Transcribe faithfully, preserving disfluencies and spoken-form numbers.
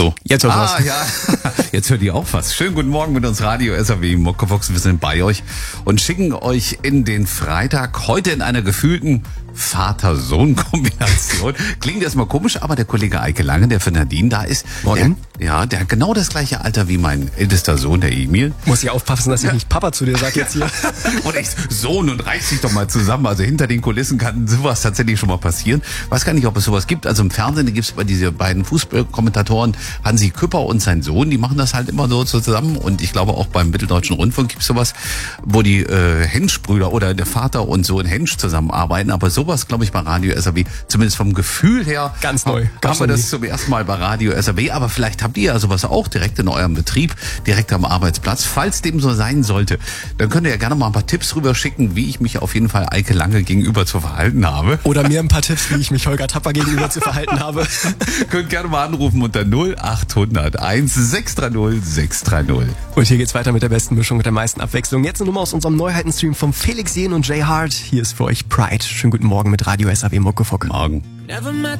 So. Jetzt hört Ah, was. ja. Jetzt hört ihr auch was. Schönen guten Morgen mit uns Radio S R W Muckefuchs. Wir sind bei euch und schicken euch in den Freitag heute in einer gefühlten Vater-Sohn-Kombination. Klingt erstmal komisch, aber der Kollege Eike Lange, der für Nadine da ist, Morgen. Der, ja, der hat genau das gleiche Alter wie mein ältester Sohn, der Emil. Muss ich aufpassen, dass ich nicht Papa zu dir sage jetzt hier. Und echt, Sohn, und reiß dich doch mal zusammen. Also hinter den Kulissen kann sowas tatsächlich schon mal passieren. Weiß gar nicht, ob es sowas gibt. Also im Fernsehen gibt es bei diese beiden Fußballkommentatoren, Hansi Küpper und sein Sohn, die machen das halt immer so zusammen. Und ich glaube auch beim Mitteldeutschen Rundfunk gibt es sowas, wo die äh, Hensch-Brüder oder der Vater und Sohn Hensch zusammenarbeiten. Aber sowas, glaube ich, bei Radio S R W, zumindest vom Gefühl her, Ganz neu. haben wir das zum ersten Mal bei Radio S R W. Aber vielleicht habt ihr ja sowas auch direkt in eurem Betrieb, direkt am Arbeitsplatz. Falls dem so sein sollte, dann könnt ihr ja gerne mal ein paar Tipps rüber schicken, wie ich mich auf jeden Fall Eike Lange gegenüber zu verhalten habe. Oder mir ein paar Tipps, wie ich mich Holger Tapper gegenüber zu verhalten habe. Könnt gerne mal anrufen unter null acht hundert eins sechs drei null sechs drei null. Und hier geht's weiter mit der besten Mischung, mit der meisten Abwechslung. Jetzt eine Nummer aus unserem Neuheitenstream vom Felix Jähn und Jay Hart. Hier ist für euch Pride. Schönen guten Morgen mit Radio S R W Muckefuck. Morgen. Never met